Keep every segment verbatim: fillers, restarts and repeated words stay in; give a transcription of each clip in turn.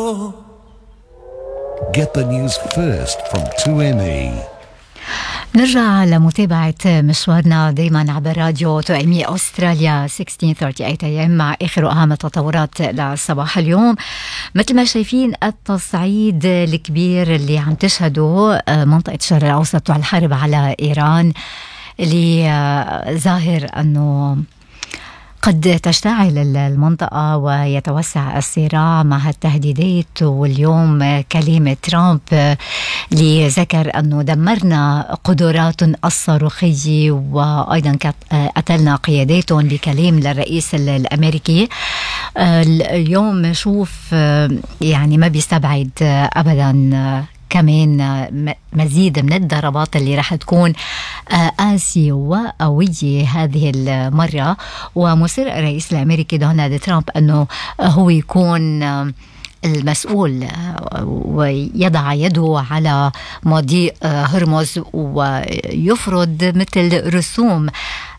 Get the news first from تو إم إي. نرجع لمتابعة مشوارنا دايما عبر راديو تو إم إي أستراليا ستة عشر ثلاثة وثلاثين إيه إم مع آخر أهم التطورات لصباح اليوم. مثل ما شايفين التصعيد الكبير اللي عم تشهده منطقة الشرق الأوسط والحرب على إيران اللي ظاهر أنه قد تشتعل المنطقة ويتوسع الصراع مع التهديدات. واليوم كلمة ترامب اللي ذكر أنه دمرنا قدرات الصاروخية وأيضا قتلنا قياداتهم بكلام للرئيس الأمريكي. اليوم نشوف يعني ما بيستبعد أبدا كمان مزيد من الضربات اللي راح تكون قاسية وقوية هذه المرة. ومصر الرئيس الأمريكي دونالد ترامب أنه هو يكون المسؤول ويضع يده على مضيق هرمز ويفرض مثل رسوم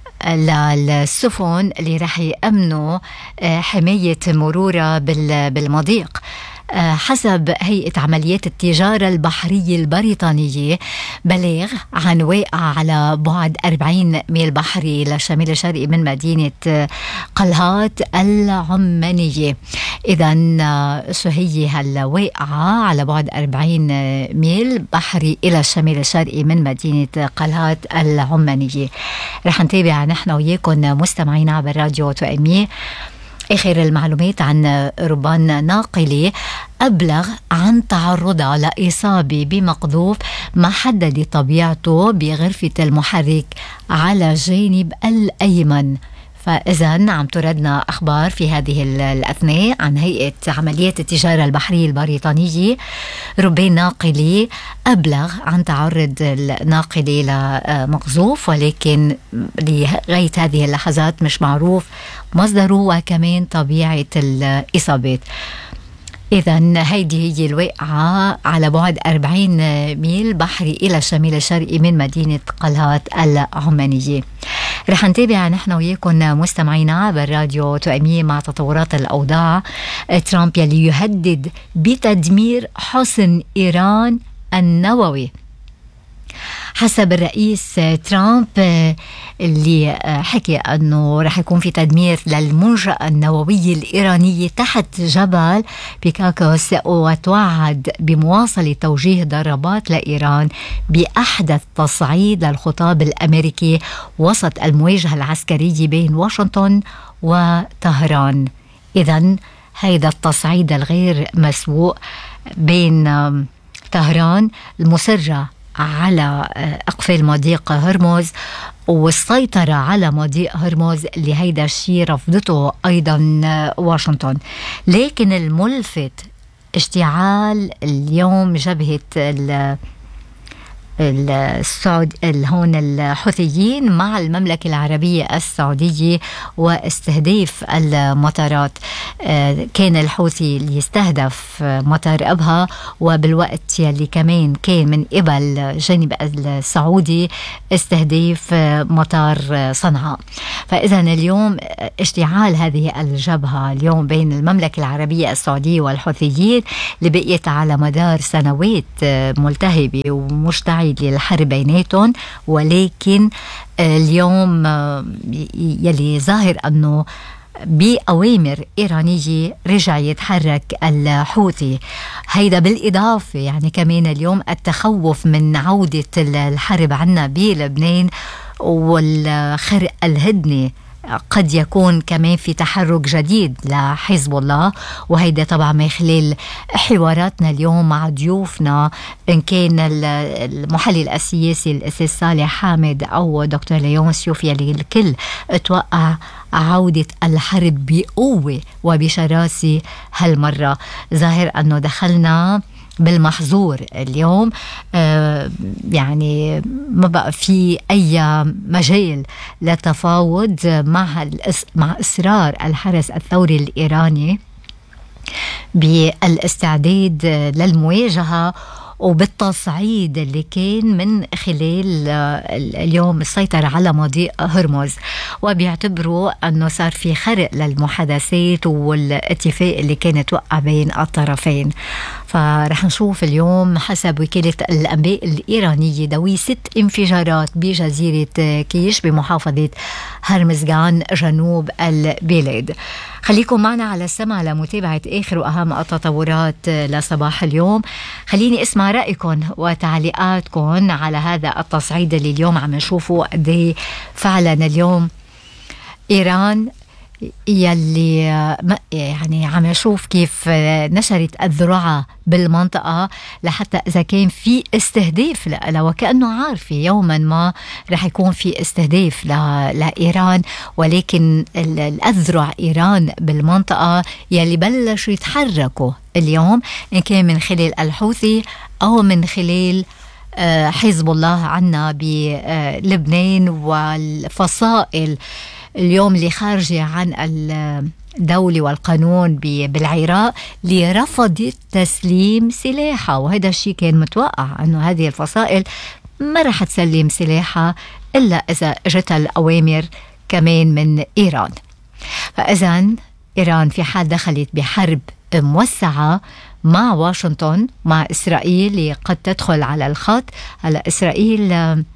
للسفن اللي راح يأمنوا حماية مرورها بالمضيق. حسب هيئة عمليات التجارة البحرية البريطانية بلاغ عن واقعة على بعد أربعين ميل بحري للشمال الشرقي من مدينة قلهات العمانية. إذن شو هي هالواقعة على بعد أربعين ميل بحري إلى الشمال الشرقي من مدينة قلهات العمانية؟ رح نتابع نحن وياكم مستمعين عبر راديو تو إم إي آخر المعلومات عن ربان ناقلة أبلغ عن تعرضها لإصابة بمقذوف ما حدد طبيعته بغرفة المحرك على الجانب الأيمن. فإذن عم تردنا أخبار في هذه الأثناء عن هيئة عمليات التجارة البحرية البريطانية. ربان ناقلة أبلغ عن تعرض الناقلة لمقذوف، ولكن لغاية هذه اللحظات مش معروف مصدره وكمان طبيعة الإصابات. إذن هيدي هي الواقعة على بعد أربعين ميل بحري إلى الشمال الشرقي من مدينة قلهات العمانية. رح نتابع نحن وياكم مستمعينا عبر راديو تو إم إي مع تطورات الأوضاع. ترامب يلي يهدد بتدمير حصن إيران النووي. حسب الرئيس ترامب اللي حكي أنه رح يكون في تدمير للمنشأة النووية الإيرانية تحت جبل بيكاكوس، وتوعد بمواصلة توجيه ضربات لإيران بأحدث تصعيد للخطاب الأمريكي وسط المواجهة العسكرية بين واشنطن وطهران. إذن هيدا التصعيد الغير مسبوق بين طهران المصرة على أقفال مضيق هرمز والسيطرة على مضيق هرمز اللي هيدا الشيء رفضته أيضا واشنطن. لكن الملفت اشتعال اليوم جبهة السعود هون الحوثيين مع المملكة العربية السعودية واستهداف المطارات. كان الحوثي اللي يستهدف مطار أبها، وبالوقت يلي كمان كان من قبل جانب السعودي استهداف مطار صنعاء. فإذا اليوم اشتعال هذه الجبهة اليوم بين المملكة العربية السعودية والحوثيين اللي بقيت على مدار سنوات ملتهبة ومشتعلة للحرب بيناتهم، ولكن اليوم يلي ظاهر أنه بأوامر إيرانية رجع يتحرك الحوثي. هيدا بالإضافة يعني كمان اليوم التخوف من عودة الحرب عنا بلبنان والخرق الهدنة قد يكون كمان في تحرك جديد لحزب الله. وهيدا طبعا من خلال حواراتنا اليوم مع ضيوفنا إن كان المحلل السياسي الأستاذ صالح حامد أو دكتور ليون سيوف يلي الكل اتوقع عودة الحرب بقوة وبشراسة هالمرة. ظاهر أنه دخلنا بالمحظور اليوم، آه يعني ما بقى في أي مجال لتفاوض مع مع إصرار الحرس الثوري الإيراني بالاستعداد للمواجهة وبالتصعيد اللي كان من خلال اليوم السيطرة على مضيق هرمز، وبيعتبروا أنه صار في خرق للمحادثات والاتفاق اللي كانت وقع بين الطرفين. فرح نشوف اليوم حسب وكالة الأنباء الإيرانية دوي ست انفجارات بجزيرة كيش بمحافظة هرمزغان جنوب البلاد. خليكم معنا على السمع لمتابعة آخر وأهم التطورات لصباح اليوم. خليني اسمع رأيكم وتعليقاتكم على هذا التصعيد اللي اليوم عم نشوفه قد فعلا اليوم إيران يلي يعني عم نشوف كيف نشرت الذرعة بالمنطقة لحتى إذا كان في استهداف لها، وكأنه عارفة يوما ما رح يكون في استهداف لإيران، ولكن الأذرع إيران بالمنطقة يلي بلشوا يتحركوا اليوم إن كان من خلال الحوثي أو من خلال حزب الله عنا بلبنان والفصائل اليوم اللي خارجة عن الدولة والقانون بالعراق اللي رفضت تسليم سلاحها. وهذا الشيء كان متوقع أنه هذه الفصائل ما رح تسلم سلاحها إلا إذا جتها الأوامر كمان من إيران. فإذا إيران في حال دخلت بحرب موسعة مع واشنطن مع إسرائيل اللي قد تدخل على الخط. هلا إسرائيل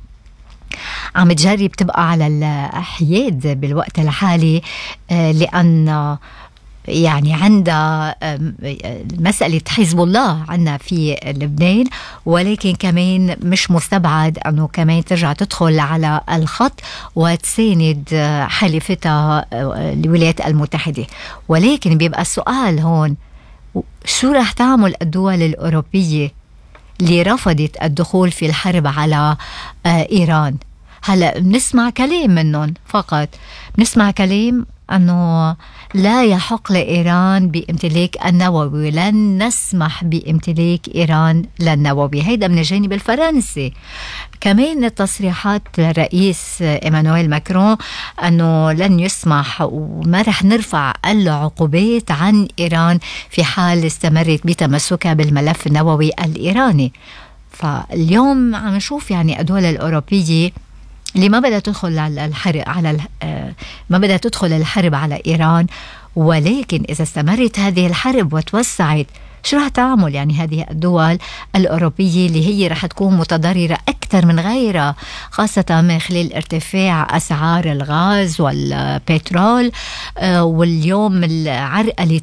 عم تجرب تبقى على الحياد بالوقت الحالي لأن يعني عندها مسألة حزب الله عنا في لبنان، ولكن كمان مش مستبعد أنه كمان ترجع تدخل على الخط وتساند حليفتها الولايات المتحدة. ولكن بيبقى السؤال هون شو رح تعمل الدول الأوروبية اللي رفضت الدخول في الحرب على إيران؟ هلأ بنسمع كلام منهم، فقط بنسمع كلام أنه لا يحق لإيران بامتلاك النووي، لن نسمح بامتلاك إيران للنووي. هيدا من الجانب الفرنسي. كمان التصريحات للرئيس إيمانويل ماكرون أنه لن يسمح وما رح نرفع العقوبات عن إيران في حال استمرت بتمسكها بالملف النووي الإيراني. فاليوم عم نشوف يعني الدول الأوروبية اللي ما بدها تدخل على الحرب على ما بدها تدخل الحرب على إيران، ولكن إذا استمرت هذه الحرب وتوسعت شو رح تعمل يعني هذه الدول الأوروبية اللي هي رح تكون متضررة أكثر من غيرها، خاصة من خلال ارتفاع أسعار الغاز والبترول واليوم عرقلة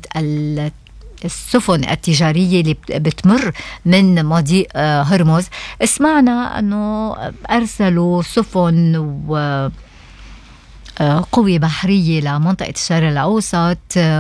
السفن التجارية اللي بتمر من مضيق هرمز. سمعنا أنه أرسلوا سفن و قوة بحرية لمنطقة الشرق الأوسط،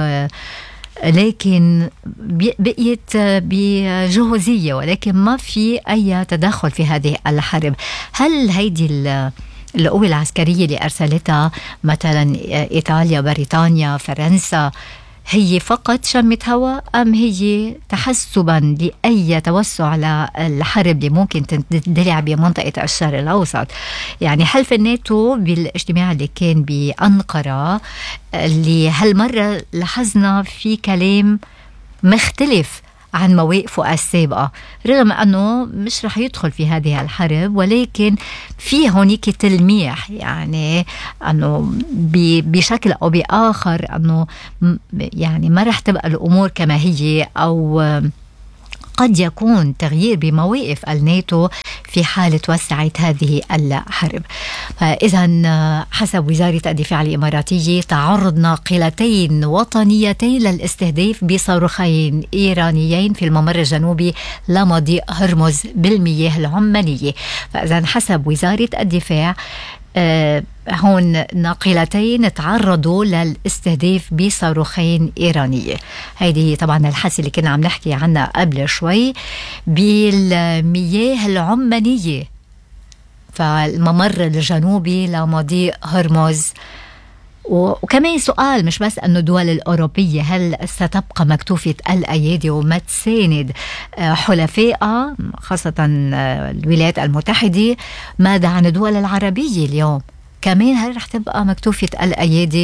لكن بقيت بجهوزية، ولكن ما في أي تدخل في هذه الحرب. هل هيدي القوة العسكرية اللي أرسلتها مثلا إيطاليا، بريطانيا، فرنسا هي فقط شمة هواء، أم هي تحسبا لأي توسع للحرب اللي ممكن تندلع بمنطقة الشرق الأوسط؟ يعني حلف الناتو بالاجتماع اللي كان بأنقرة اللي هالمرة لاحظنا في كلام مختلف عن مواقفه السابقة، رغم أنه مش رح يدخل في هذه الحرب، ولكن في هونيك تلميح يعني أنه بشكل أو بآخر أنه يعني ما رح تبقى الأمور كما هي، أو قد يكون تغيير بمواقف الناتو في حالة وسعت هذه الحرب. فإذا حسب وزارة الدفاع الإماراتية تعرض ناقلتين وطنيتين للاستهداف بصاروخين إيرانيين في الممر الجنوبي لمضيق هرمز بالمياه العمانية. فإذا حسب وزارة الدفاع آه هون ناقلتين تعرضوا للاستهداف بصاروخين إيرانية. هيدي طبعا الحادثة اللي كنا عم نحكي عنها قبل شوي بالمياه العمانية، فالممر الجنوبي لمضيق هرمز. وكمان سؤال مش بس أنه الدول الأوروبية هل ستبقى مكتوفة الأيادي وما تساند حلفائها خاصة الولايات المتحدة؟ ماذا عن الدول العربية اليوم؟ كمان هل رح تبقى مكتوفة الأيادي؟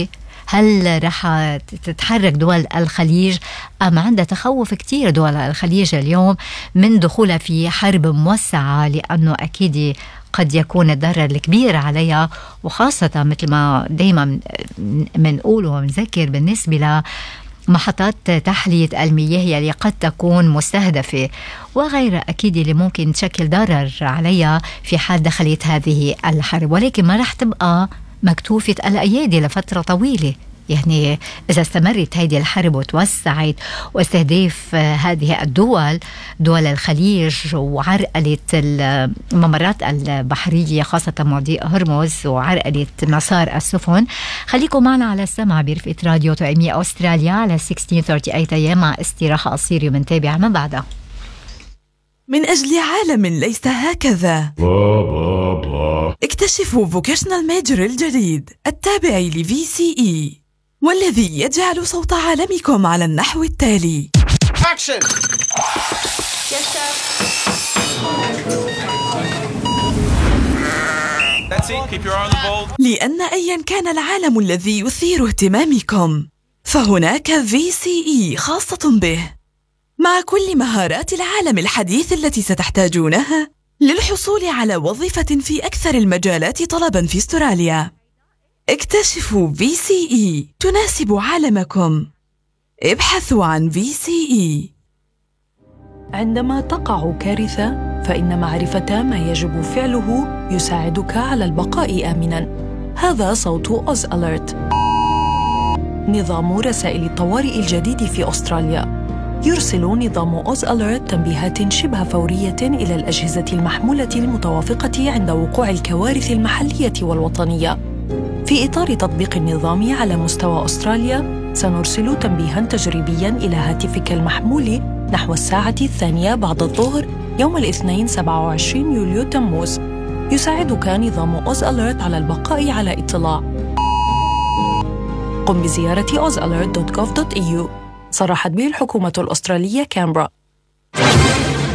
هل رح تتحرك دول الخليج أم عندها تخوف كتير دول الخليج اليوم من دخولها في حرب موسعة، لأنه أكيد قد يكون الضرر الكبير عليها، وخاصة مثل ما دايما منقول ومنذكر بالنسبة لمحطات تحلية المياه اللي قد تكون مستهدفة وغيرها أكيد اللي ممكن تشكل ضرر عليها في حال دخلت هذه الحرب، ولكن ما رح تبقى مكتوفة الأيادي لفترة طويلة. يعني إذا استمرت هذه الحرب وتوسعت واستهداف هذه الدول دول الخليج وعرقلت الممرات البحرية خاصة مضيق هرمز وعرقلت مسار السفن، خليكم معنا على السمع برفقة راديو توأمية أستراليا على ستة عشر ثلاثة وثلاثين أيام مع استراحة قصيرة ومنتابع من بعدها. من أجل عالم ليس هكذا اكتشفوا فوكيشنال ميجر الجديد التابع لفي سي إي والذي يجعل صوت عالمكم على النحو التالي. Action! Yes, sir. That's it. Keep your eye on the ball. لأن أيا كان العالم الذي يثير اهتمامكم فهناك في سي إي خاصة به، مع كل مهارات العالم الحديث التي ستحتاجونها للحصول على وظيفة في أكثر المجالات طلباً في أستراليا. اكتشفوا في سي إي تناسب عالمكم. ابحثوا عن في سي إي. عندما تقع كارثة فإن معرفة ما يجب فعله يساعدك على البقاء آمناً. هذا صوت أوز أليرت، نظام رسائل الطوارئ الجديد في أستراليا. يرسل نظام أوز أليرت تنبيهات شبه فورية إلى الأجهزة المحمولة المتوافقة عند وقوع الكوارث المحلية والوطنية. في إطار تطبيق النظام على مستوى أستراليا، سنرسل تنبيهاً تجريبياً إلى هاتفك المحمول نحو الساعة الثانية بعد الظهر يوم الاثنين سبعة وعشرين يوليو تموز. يساعدك نظام أوز أليرت على البقاء على اطلاع. قم بزيارة أوز أليرت دوت جوف دوت إي يو. صرحت به الحكومة الأسترالية كامبرا.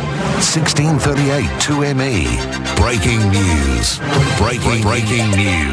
sixteen thirty-eight two M E Breaking news. Breaking breaking news.